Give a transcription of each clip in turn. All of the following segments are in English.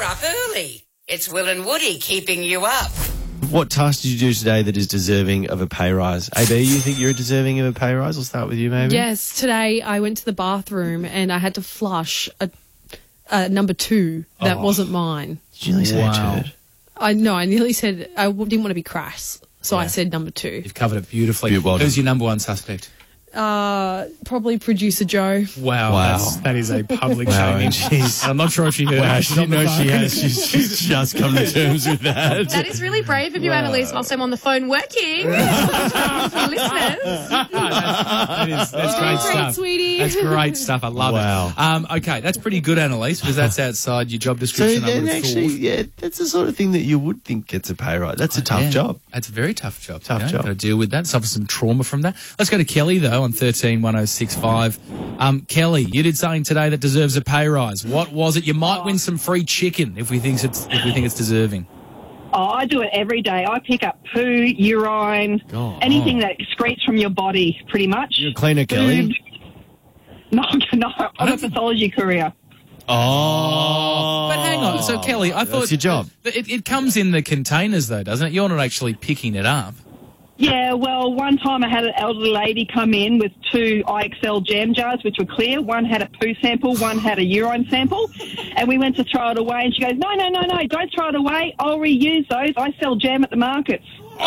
you're up early. It's Will and Woody keeping you up. What task did you do today that is deserving of a pay rise? AB, you think you're deserving of a pay rise? I'll start with you, maybe. Yes, today I went to the bathroom and I had to flush a number 2 that wasn't mine. Did you nearly say a turd? I nearly said I didn't want to be crass, so I said number 2. You've covered it beautifully. Who's your number one suspect? Probably producer Joe. Wow. That is a public shaming. I'm not sure if she heard it. She knows she has. She's just come to terms with that. That is really brave of you, Annalise, whilst I'm on the phone working. For listeners. That's great stuff. Sweetie. That's great stuff. I love it. Okay, that's pretty good, Annalise, because that's outside your job description. So then actually, that's the sort of thing that you would think gets a pay rise. That's a tough job. That's a very tough job. Tough job. Got to deal with that, suffer some trauma from that. Let's go to Kelly, though, on 131065. Kelly, you did something today that deserves a pay rise. What was it? You might win some free chicken if we think it's deserving. Oh, I do it every day. I pick up poo, urine, anything that excretes from your body, pretty much. You're a cleaner, Kelly? No, I'm a pathology courier. Oh. But hang on. So, Kelly, I thought... That's your job. It comes in the containers, though, doesn't it? You're not actually picking it up. Yeah, well, one time I had an elderly lady come in with 2 IXL jam jars, which were clear. One had a poo sample, one had a urine sample. And we went to throw it away, and she goes, no, don't throw it away. I'll reuse those. I sell jam at the markets.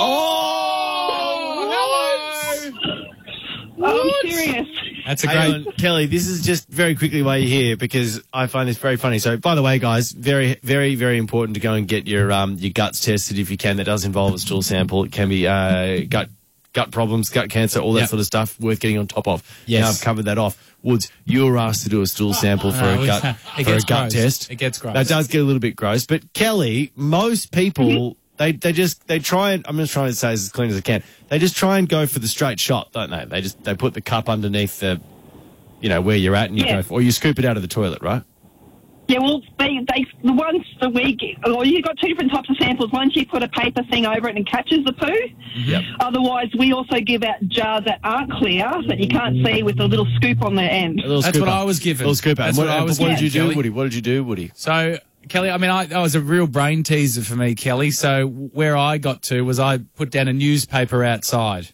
Oh, hello. I'm serious. That's a great... Kelly, this is just very quickly why you're here, because I find this very funny. So, by the way, guys, very, very, very important to go and get your guts tested if you can. That does involve a stool sample. It can be gut problems, gut cancer, all that sort of stuff, worth getting on top of. Yes. Now I've covered that off. Woods, you were asked to do a stool sample for a gut test. It gets gross. That does get a little bit gross. But, Kelly, most people... They try and, I'm just trying to say as clean as I can, they just try and go for the straight shot, don't they? They put the cup underneath the, where you're at, and you go for, or you scoop it out of the toilet, right? Yeah, well, the ones that we get, you've got 2 different types of samples. One, you put a paper thing over it and catches the poo. Yep. Otherwise, we also give out jars that aren't clear, that you can't see, with a little scoop on the end. That's what I was given. A little scoop out. What did you do, Kelly? Woody? What did you do, Woody? So... Kelly, I mean, that was a real brain teaser for me, Kelly. So where I got to was I put down a newspaper outside,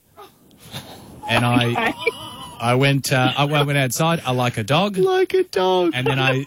and I went outside. I like a dog, and then I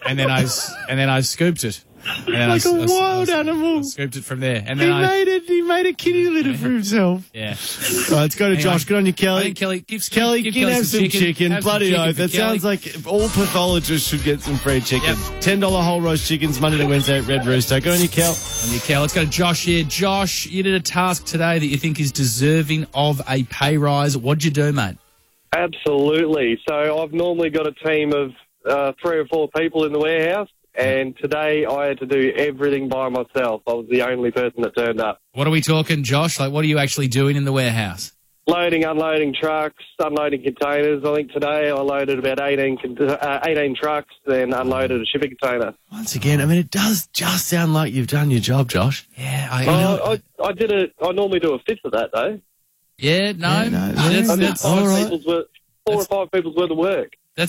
scooped it. And like a wild animal. Scooped it from there, and then he made a kitty litter for himself. Yeah. All right, let's go to Josh. Good on you, Kelly. I think Kelly, give have some chicken. Bloody oath. That sounds like all pathologists should get some free chicken. Yep. $10 whole roast chickens Monday to Wednesday at Red Rooster. Good on you, Kel. Let's go to Josh here. Josh, you did a task today that you think is deserving of a pay rise. What'd you do, mate? Absolutely. So I've normally got a team of 3 or 4 people in the warehouse. And today I had to do everything by myself. I was the only person that turned up. What are we talking, Josh? Like, what are you actually doing in the warehouse? Loading, unloading trucks, unloading containers. I think today I loaded about 18 trucks, then unloaded a shipping container. Once again, I mean, it does just sound like you've done your job, Josh. Yeah, I did it. I normally do a fifth of that, though. Yeah, that's all right. 4 or 5 people's worth of work. That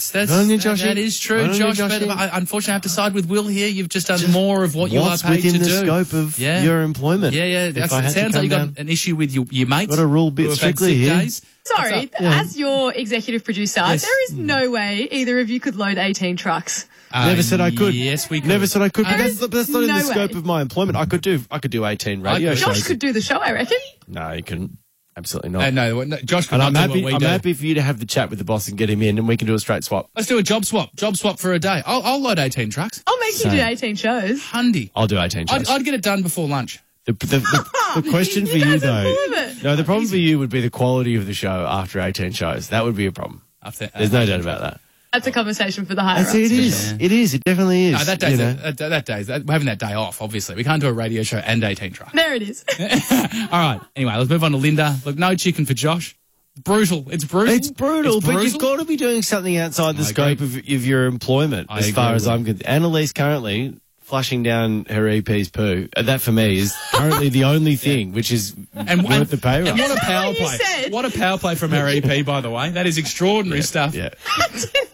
is true, Josh. But unfortunately, I have to side with Will here. You've just done more of what you are paid to do. Within the scope of your employment. Yeah. It sounds like you got an issue with your mates. Got a rule bit strictly here. Sorry, as your executive producer, there is no way either of you could load 18 trucks. Never said I could. Yes, we could. Never said I could. But that's not in the scope of my employment. I could do 18 radio shows. Josh could do the show, I reckon. No, he couldn't. Absolutely not. No, Josh could I'm not do what we do. I'm happy for you to have the chat with the boss and get him in, and we can do a straight swap. Let's do a job swap. Job swap for a day. I'll load 18 trucks. I'll make you do 18 shows. Hundy. I'll do 18 shows. I'd get it done before lunch. The question for you, though... No, the problem for you would be the quality of the show after 18 shows. That would be a problem. There's no doubt about that. That's a conversation for the higher-ups. It is. It is. It definitely is. No, that day's we're having that day off, obviously. We can't do a radio show and 18 trucks. There it is. All right. Anyway, let's move on to Linda. Look, no chicken for Josh. Brutal. It's brutal. But you've got to be doing something outside the scope of your employment, as far as I'm concerned. Annalise currently flushing down her EP's poo. That, for me, is currently the only thing which is worth the pay rise. And what a power play. What a power play from our EP, by the way. That is extraordinary stuff. Yeah.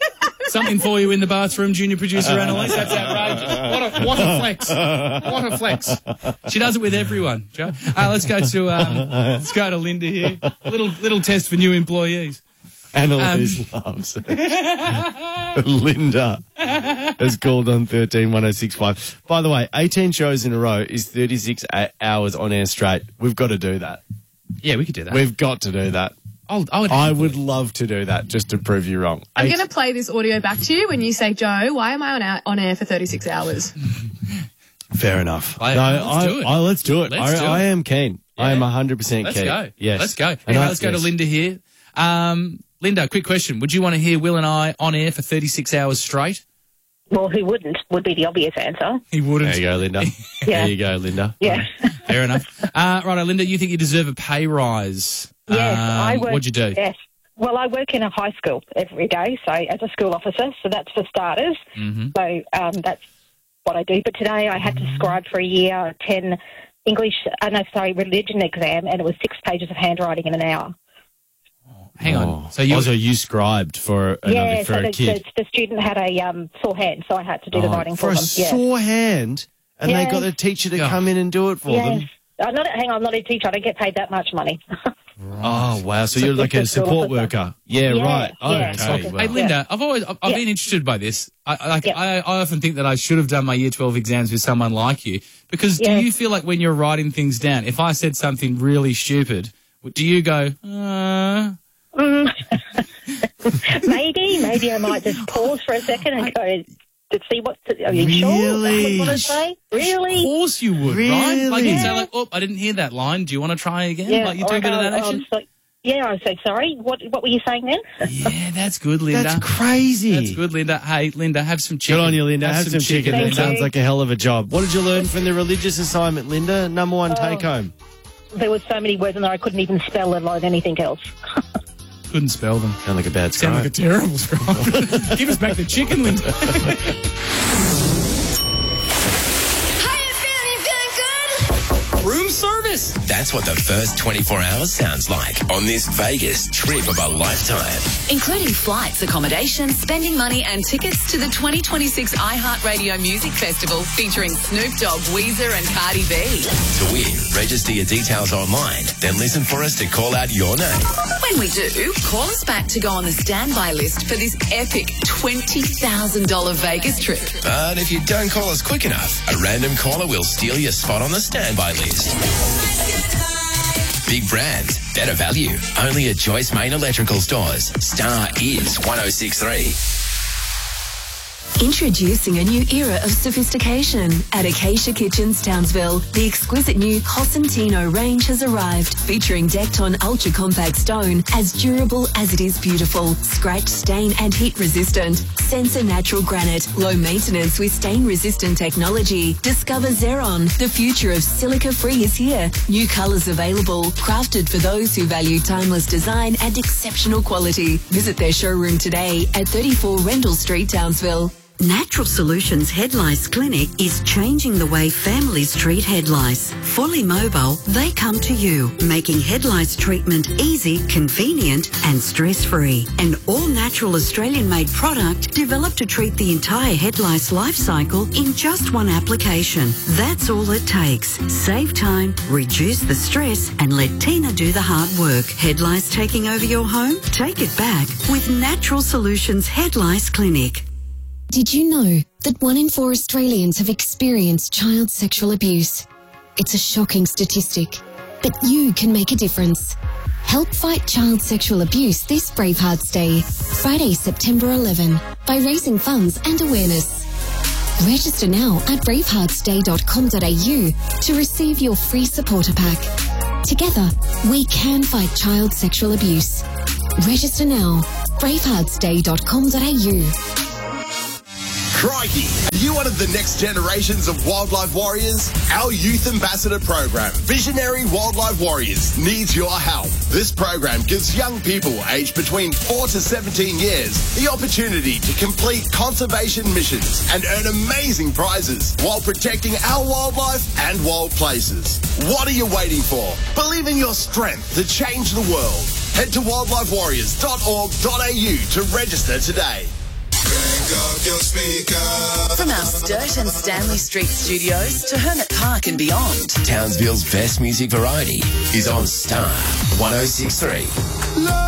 Something for you in the bathroom, junior producer Annalise. That's outrageous. What a flex. What a flex. She does it with everyone, Joe. Let's go to Linda here. Little test for new employees. Annalise loves it. Linda has called on 131065. By the way, 18 shows in a row is 36 hours on air straight. We've got to do that. Yeah, we could do that. We've got to do that. I would love to do that just to prove you wrong. I'm going to play this audio back to you when you say, Joe, why am I on air for 36 hours? Fair enough. Let's do it. I am keen. Yeah. I am 100% keen. Let's go. Yes. Let's go. Anyway, let's go to Linda here. Linda, quick question. Would you want to hear Will and I on air for 36 hours straight? Well, who wouldn't would be the obvious answer. He wouldn't. There you go, Linda. Yeah. There you go, Linda. Yeah. Fair enough. Righto, Linda, you think you deserve a pay rise. Yes, I work. What'd you do? Yes. Well, I work in a high school every day, so as a school officer, so that's for starters. Mm-hmm. So that's what I do. But today I had to scribe for a year 10 religion exam, and it was 6 pages of handwriting in an hour. Hang on. So you scribed for a kid. The student had a sore hand, so I had to do the writing for them. For a sore hand? And they got the teacher to come in and do it for them? I'm not a teacher. I don't get paid that much money. Oh, wow. So you're like a support worker. Yeah, right. Okay. Hey, Linda, I've been interested by this. I often think that I should have done my Year 12 exams with someone like you. Because do you feel like when you're writing things down, if I said something really stupid, do you go, Maybe I might just pause for a second and go to see are you sure what I want to say? Really? Of course you would, really? Right? Like you'd say I didn't hear that line. Do you want to try again? Yeah, like you do a bit of that action? I say, sorry, what were you saying then? Yeah, that's good, Linda. That's crazy. That's good, Linda. Hey, Linda, have some chicken. Good on you, Linda. Have some chicken. That sounds like a hell of a job. What did you learn from the religious assignment, Linda? Number one take home. There were so many words in there I couldn't even spell, let alone anything else. Couldn't spell them. Sound like a bad scribe. Sound like a terrible scribe. Give us back the chicken, Linda. Room service. That's what the first 24 hours sounds like on this Vegas trip of a lifetime. Including flights, accommodation, spending money and tickets to the 2026 iHeartRadio Music Festival featuring Snoop Dogg, Weezer and Cardi B. To win, register your details online, then listen for us to call out your name. When we do, call us back to go on the standby list for this epic $20,000 Vegas trip. But if you don't call us quick enough, a random caller will steal your spot on the standby list. Big brands, better value. Only at Joyce Main Electrical Stores. Star is 106.3. Introducing a new era of sophistication. At Acacia Kitchens, Townsville, the exquisite new Cosentino range has arrived, featuring decked-on ultra-compact stone, as durable as it is beautiful, scratch, stain and heat-resistant. Sensor natural granite, low maintenance with stain-resistant technology. Discover Xeron. The future of silica-free is here. New colours available, crafted for those who value timeless design and exceptional quality. Visit their showroom today at 34 Rendell Street, Townsville. Natural Solutions Head Lice Clinic is changing the way families treat head lice. Fully mobile, they come to you, making head lice treatment easy, convenient and stress-free. An all-natural Australian-made product developed to treat the entire head lice life cycle in just one application. That's all it takes. Save time, reduce the stress and let Tina do the hard work. Head lice taking over your home? Take it back with Natural Solutions Head Lice Clinic. Did you know that 1 in 4 Australians have experienced child sexual abuse? It's a shocking statistic, but you can make a difference. Help fight child sexual abuse this Bravehearts Day, Friday, September 11, by raising funds and awareness. Register now at braveheartsday.com.au to receive your free supporter pack. Together, we can fight child sexual abuse. Register now, braveheartsday.com.au. Crikey! Are you one of the next generations of wildlife warriors? Our Youth Ambassador program, Visionary Wildlife Warriors, needs your help. This program gives young people aged between 4 to 17 years the opportunity to complete conservation missions and earn amazing prizes while protecting our wildlife and wild places. What are you waiting for? Believe in your strength to change the world. Head to wildlifewarriors.org.au to register today. up your speaker. From our Sturt and Stanley Street studios to Hermit Park and beyond, Townsville's best music variety is on Star 106.3.